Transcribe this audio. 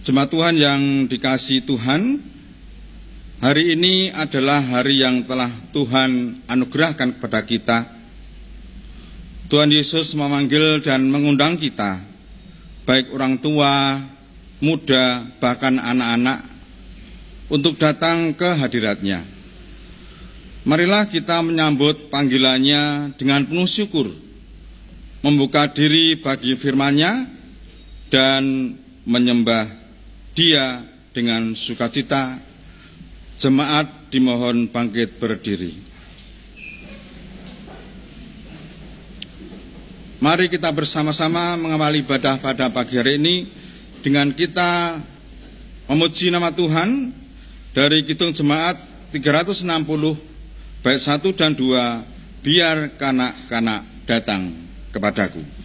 Jemaat Tuhan yang dikasihi Tuhan, hari ini adalah hari yang telah Tuhan anugerahkan kepada kita. Tuhan Yesus memanggil dan mengundang kita, baik orang tua, muda, bahkan anak-anak, untuk datang ke hadirat-Nya. Marilah kita menyambut panggilannya dengan penuh syukur, membuka diri bagi firman-Nya, dan menyembah Dia dengan sukacita. Jemaat dimohon bangkit berdiri. Mari kita bersama-sama mengawali ibadah pada pagi hari ini dengan kita memuji nama Tuhan dari Kidung Jemaat 360 bait 1 dan 2, biar kanak-kanak datang kepadaku.